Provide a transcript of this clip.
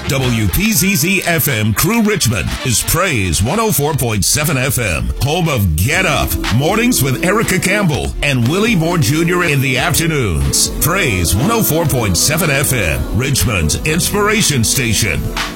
WPZZ FM Crew Richmond is Praise 104.7 FM, home of Get Up, mornings with Erica Campbell and Willie Moore Jr. in the afternoons. Praise 104.7 FM, Richmond's inspiration station.